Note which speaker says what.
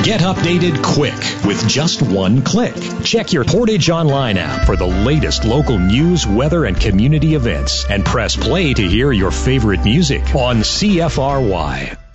Speaker 1: Get updated quick with just one click. Check your Portage Online app for the latest local news, weather, and community events. And press play to hear your favorite music on CFRY.